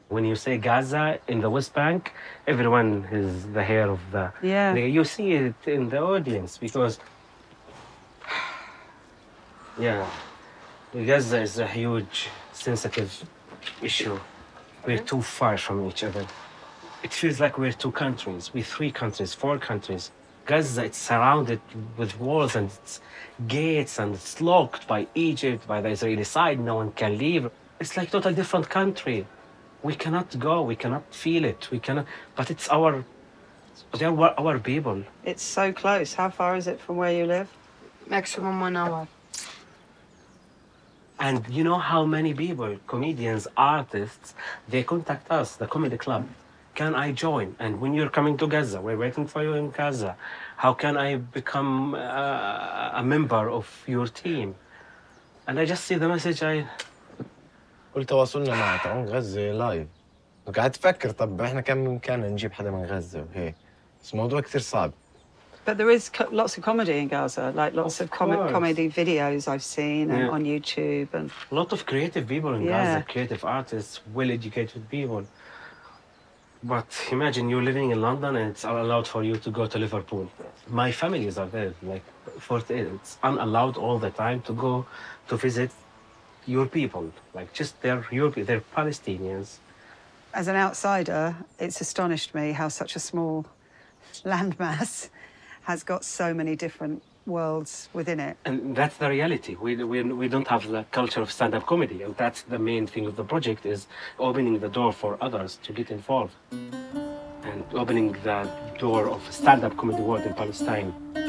When you say Gaza in the West Bank, everyone is the hair of the. Yeah. You see it in the audience because, yeah, Gaza is a huge, sensitive issue. We're too far from each other. It feels like we're two countries, we're three countries, four countries. Gaza, it's surrounded with walls and it's gates and it's locked by Egypt, by the Israeli side. No one can leave. It's like total different country. We cannot go, we cannot feel it, we cannot, but it's they're our people. It's so close. How far is it from where you live? Maximum 1 hour. And you know how many people, comedians, artists, they contact us, the comedy club. Can I join? And when you're coming to Gaza, we're waiting for you in Gaza. How can I become a member of your team? And I just see the message. كل تواصلنا مع تعون غزة لايف. وقاعد تفكر طب احنا كم بإمكاننا نجيب حدا من غزة وهيك. بس الموضوع كتير صعب. But there is lots of comedy in Gaza, like lots of comedy videos I've seen and on YouTube. And a lot of creative people in Gaza, creative artists, well-educated people. But imagine you're living in London and it's allowed for you to go to Liverpool. My families are there, like it's unallowed all the time to go to visit your people. Like just they're Palestinians. As an outsider, it's astonished me how such a small landmass has got so many different worlds within it. And that's the reality. We don't have the culture of stand-up comedy, and that's the main thing of the project, is opening the door for others to get involved and opening the door of stand-up comedy world in Palestine.